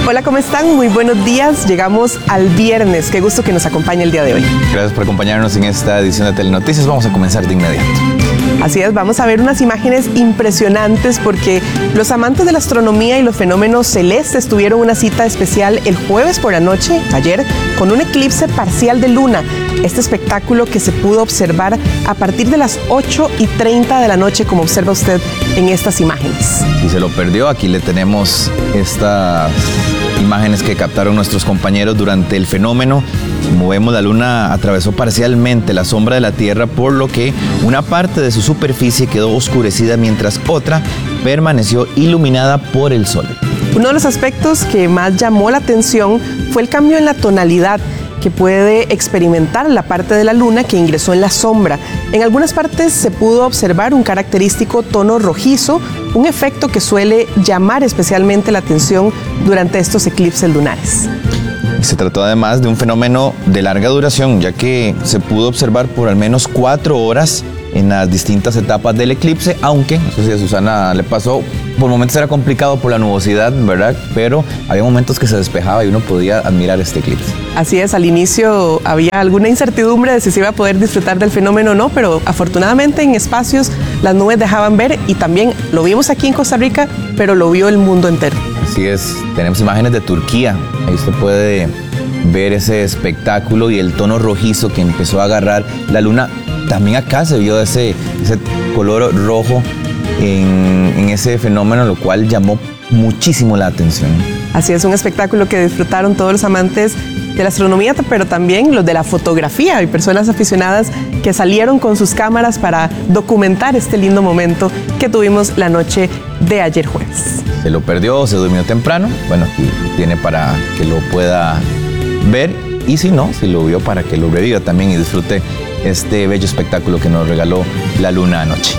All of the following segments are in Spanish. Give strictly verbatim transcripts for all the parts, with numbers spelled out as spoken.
Hola, ¿cómo están? Muy buenos días. Llegamos al viernes. Qué gusto que nos acompañe el día de hoy. Gracias por acompañarnos en esta edición de Telenoticias. Vamos a comenzar de inmediato. Así es, vamos a ver unas imágenes impresionantes porque los amantes de la astronomía y los fenómenos celestes tuvieron una cita especial el jueves por la noche, ayer, con un eclipse parcial de luna. Este espectáculo que se pudo observar a partir de las ocho y treinta de la noche, como observa usted en estas imágenes. Si se lo perdió, aquí le tenemos estas imágenes que captaron nuestros compañeros durante el fenómeno. Como vemos, la luna atravesó parcialmente la sombra de la Tierra, por lo que una parte de su superficie quedó oscurecida mientras otra permaneció iluminada por el sol. Uno de los aspectos que más llamó la atención fue el cambio en la tonalidad que puede experimentar la parte de la luna que ingresó en la sombra. En algunas partes se pudo observar un característico tono rojizo, un efecto que suele llamar especialmente la atención durante estos eclipses lunares. Se trató además de un fenómeno de larga duración, ya que se pudo observar por al menos cuatro horas en las distintas etapas del eclipse, aunque, no sé si a Susana le pasó, por momentos era complicado por la nubosidad, ¿verdad? Pero había momentos que se despejaba y uno podía admirar este eclipse. Así es, al inicio había alguna incertidumbre de si se iba a poder disfrutar del fenómeno o no, pero afortunadamente en espacios las nubes dejaban ver y también lo vimos aquí en Costa Rica, pero lo vio el mundo entero. Así es, tenemos imágenes de Turquía, ahí usted puede ver ese espectáculo y el tono rojizo que empezó a agarrar la luna. También acá se vio ese, ese color rojo en, en ese fenómeno, lo cual llamó muchísimo la atención. Así es, un espectáculo que disfrutaron todos los amantes de la astronomía, pero también los de la fotografía y personas aficionadas que salieron con sus cámaras para documentar este lindo momento que tuvimos la noche de ayer jueves. Se lo perdió o se durmió temprano, bueno, aquí tiene para que lo pueda ver, y si no, si lo vio, para que lo reviva también y disfrute este bello espectáculo que nos regaló la luna anoche.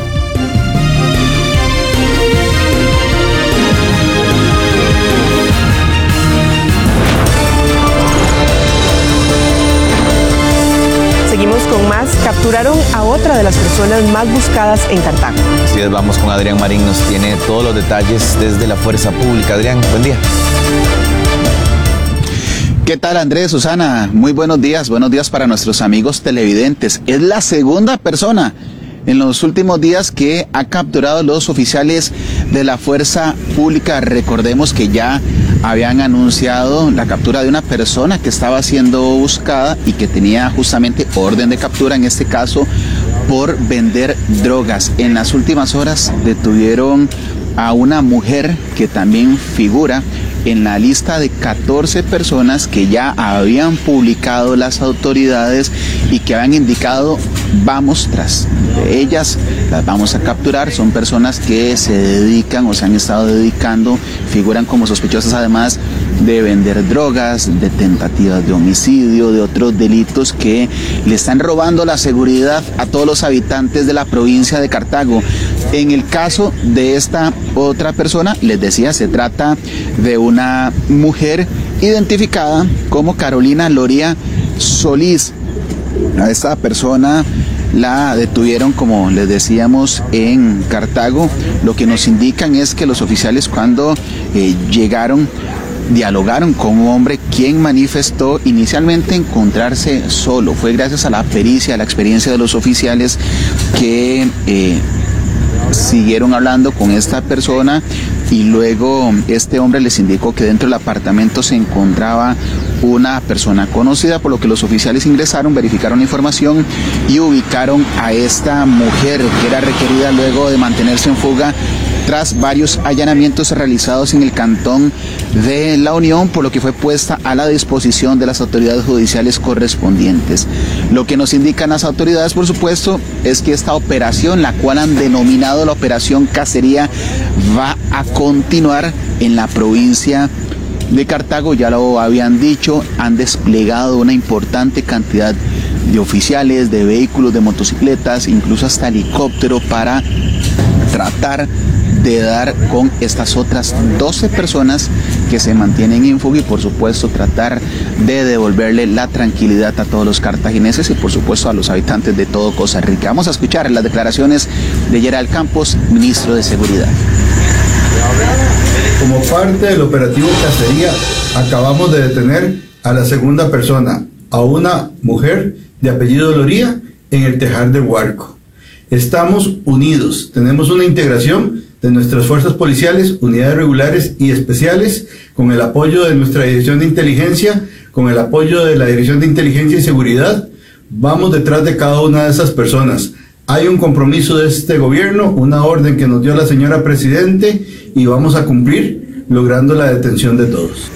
Seguimos con más. Capturaron a otra de las personas más buscadas en Cartago. Así es, vamos con Adrián Marín, nos tiene todos los detalles desde la Fuerza Pública. Adrián, buen día. ¿Qué tal, Andrés, Susana? Muy buenos días, buenos días para nuestros amigos televidentes. Es la segunda persona en los últimos días que ha capturado los oficiales de la Fuerza Pública. Recordemos que ya habían anunciado la captura de una persona que estaba siendo buscada y que tenía justamente orden de captura, en este caso por vender drogas. En las últimas horas detuvieron a una mujer que también figura en la lista de catorce personas que ya habían publicado las autoridades y que habían indicado vamos tras de ellas, las vamos a capturar. Son personas que se dedican o se han estado dedicando, figuran como sospechosas además de vender drogas, de tentativas de homicidio, de otros delitos que le están robando la seguridad a todos los habitantes de la provincia de Cartago. En el caso de esta otra persona, les decía, se trata de una mujer identificada como Carolina Loria Solís. A esta persona la detuvieron, como les decíamos, en Cartago. Lo que nos indican es que los oficiales, cuando eh, llegaron, dialogaron con un hombre quien manifestó inicialmente encontrarse solo. Fue gracias a la pericia, a la experiencia de los oficiales que eh, siguieron hablando con esta persona, y luego este hombre les indicó que dentro del apartamento se encontraba una persona conocida, por lo que los oficiales ingresaron, verificaron la información y ubicaron a esta mujer, que era requerida luego de mantenerse en fuga tras varios allanamientos realizados en el cantón de La Unión, por lo que fue puesta a la disposición de las autoridades judiciales correspondientes. Lo que nos indican las autoridades, por supuesto, es que esta operación, la cual han denominado la Operación Cacería, va a continuar en la provincia de Cartago. Ya lo habían dicho, han desplegado una importante cantidad de oficiales, de vehículos, de motocicletas, incluso hasta helicóptero, para tratar de dar con estas otras doce personas que se mantienen en fuga y, por supuesto, tratar de devolverle la tranquilidad a todos los cartagineses y, por supuesto, a los habitantes de todo Costa Rica. Vamos a escuchar las declaraciones de Gerald Campos, ministro de Seguridad. Como parte del operativo Cacería, acabamos de detener a la segunda persona, a una mujer de apellido Loría, en el Tejar del Huarco. Estamos unidos, tenemos una integración de nuestras fuerzas policiales, unidades regulares y especiales, con el apoyo de nuestra Dirección de Inteligencia, con el apoyo de la Dirección de Inteligencia y Seguridad. Vamos detrás de cada una de esas personas. Hay un compromiso de este gobierno, una orden que nos dio la señora Presidente, y vamos a cumplir logrando la detención de todos.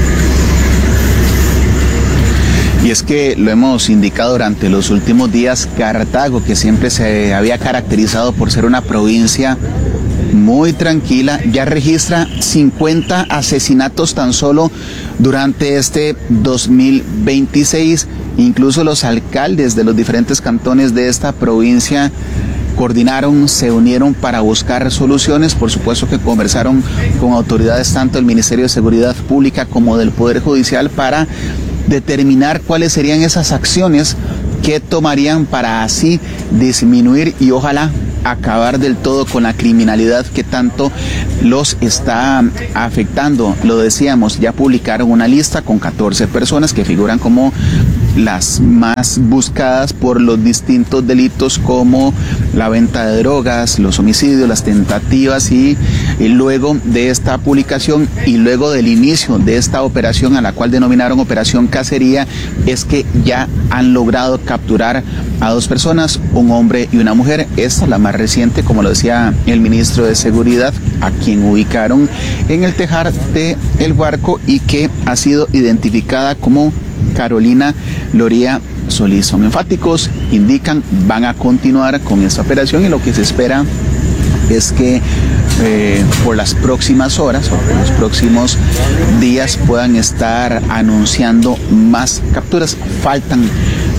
Y es que lo hemos indicado durante los últimos días, Cartago, que siempre se había caracterizado por ser una provincia muy tranquila, ya registra cincuenta asesinatos tan solo durante este dos mil veintiséis. Incluso los alcaldes de los diferentes cantones de esta provincia coordinaron, se unieron para buscar soluciones. Por supuesto que conversaron con autoridades tanto del Ministerio de Seguridad Pública como del Poder Judicial para determinar cuáles serían esas acciones que tomarían para así disminuir y ojalá acabar del todo con la criminalidad que tanto los está afectando. Lo decíamos, ya publicaron una lista con catorce personas que figuran como las más buscadas por los distintos delitos como la venta de drogas, los homicidios, las tentativas y, y luego de esta publicación y luego del inicio de esta operación a la cual denominaron Operación Cacería, es que ya han logrado capturar a dos personas, un hombre y una mujer. Esta es la más reciente, como lo decía el ministro de Seguridad, a quien ubicaron en el Tejar de El Huarco y que ha sido identificada como Carolina Loría Solís. Son enfáticos, indican, van a continuar con esta operación y lo que se espera es que eh, por las próximas horas o por los próximos días puedan estar anunciando más capturas. Faltan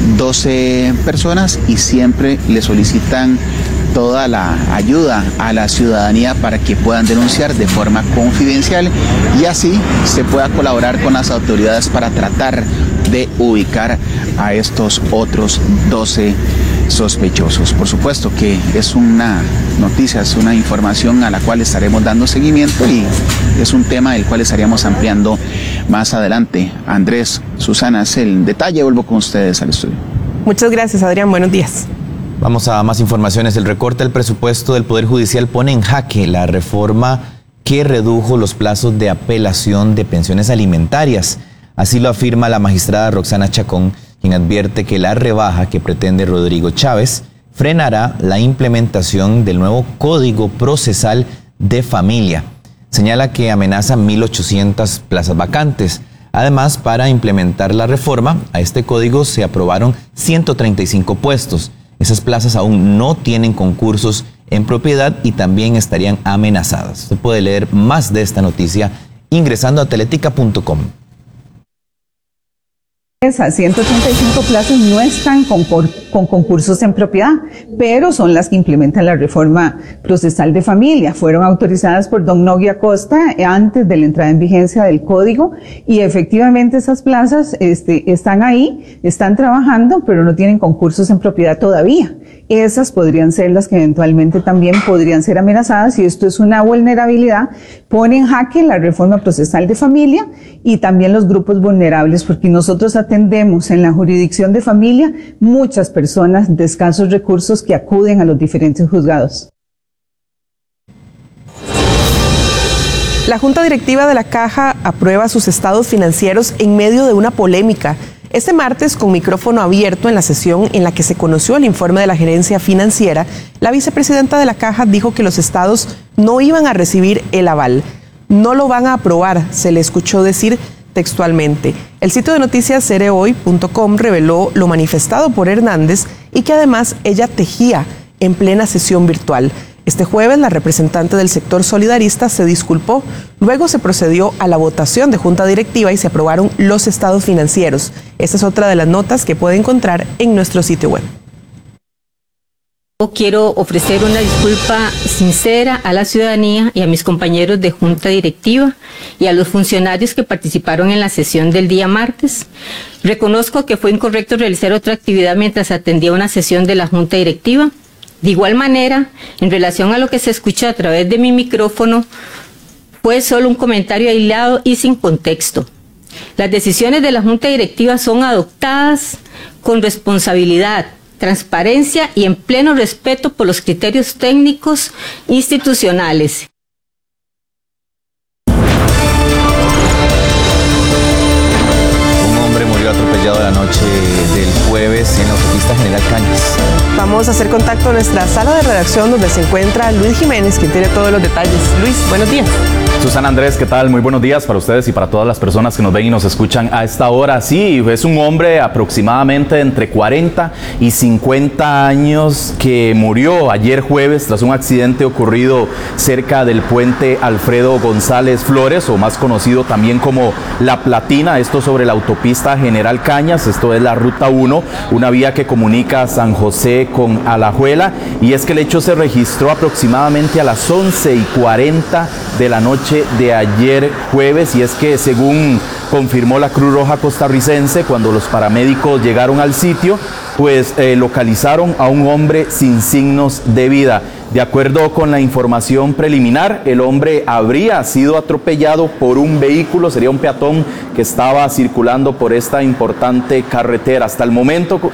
doce personas y siempre le solicitan toda la ayuda a la ciudadanía para que puedan denunciar de forma confidencial y así se pueda colaborar con las autoridades para tratar de ubicar a estos otros doce sospechosos. Por supuesto que es una noticia, es una información a la cual estaremos dando seguimiento y es un tema del cual estaríamos ampliando más adelante. Andrés, Susana, es el detalle. Vuelvo con ustedes al estudio. Muchas gracias, Adrián. Buenos días. Vamos a más informaciones. El recorte del presupuesto del Poder Judicial pone en jaque la reforma que redujo los plazos de apelación de pensiones alimentarias. Así lo afirma la magistrada Roxana Chacón, quien advierte que la rebaja que pretende Rodrigo Chávez frenará la implementación del nuevo Código Procesal de Familia. Señala que amenaza mil ochocientas plazas vacantes. Además, para implementar la reforma, a este código se aprobaron ciento treinta y cinco puestos. Esas plazas aún no tienen concursos en propiedad y también estarían amenazadas. Usted puede leer más de esta noticia ingresando a teletica punto com. Esas ciento treinta y cinco plazas no están con, con concursos en propiedad, pero son las que implementan la reforma procesal de familia. Fueron autorizadas por don Nogui Acosta antes de la entrada en vigencia del código y efectivamente esas plazas este, están ahí, están trabajando, pero no tienen concursos en propiedad todavía. Esas podrían ser las que eventualmente también podrían ser amenazadas y esto es una vulnerabilidad. Pone en jaque la reforma procesal de familia y también los grupos vulnerables, porque nosotros atendemos en la jurisdicción de familia muchas personas de escasos recursos que acuden a los diferentes juzgados. La Junta Directiva de la Caja aprueba sus estados financieros en medio de una polémica. Este martes, con micrófono abierto en la sesión en la que se conoció el informe de la gerencia financiera, la vicepresidenta de la Caja dijo que los estados no iban a recibir el aval. No lo van a aprobar, se le escuchó decir textualmente. El sitio de noticias cerehoy punto com reveló lo manifestado por Hernández y que además ella tejía en plena sesión virtual. Este jueves, la representante del sector solidarista se disculpó. Luego se procedió a la votación de junta directiva y se aprobaron los estados financieros. Esta es otra de las notas que puede encontrar en nuestro sitio web. Quiero ofrecer una disculpa sincera a la ciudadanía y a mis compañeros de junta directiva y a los funcionarios que participaron en la sesión del día martes. Reconozco que fue incorrecto realizar otra actividad mientras atendía una sesión de la junta directiva. De igual manera, en relación a lo que se escucha a través de mi micrófono, fue fue solo un comentario aislado y sin contexto. Las decisiones de la Junta Directiva son adoptadas con responsabilidad, transparencia y en pleno respeto por los criterios técnicos institucionales. Atropellado la noche del jueves en la autopista General Cañas. Vamos a hacer contacto a nuestra sala de redacción donde se encuentra Luis Jiménez, quien tiene todos los detalles. Luis, buenos días. Susana, Andrés, ¿qué tal? Muy buenos días para ustedes y para todas las personas que nos ven y nos escuchan a esta hora. Sí, es un hombre aproximadamente entre cuarenta y cincuenta años que murió ayer jueves tras un accidente ocurrido cerca del puente Alfredo González Flores, o más conocido también como La Platina, esto sobre la autopista General Cañas. Esto es la ruta uno, una vía que comunica San José con Alajuela, y es que el hecho se registró aproximadamente a las once y cuarenta de la noche de ayer jueves, y es que según confirmó la Cruz Roja costarricense, cuando los paramédicos llegaron al sitio, pues eh, localizaron a un hombre sin signos de vida. De acuerdo con la información preliminar, el hombre habría sido atropellado por un vehículo, sería un peatón que estaba circulando por esta importante carretera. Hasta el momento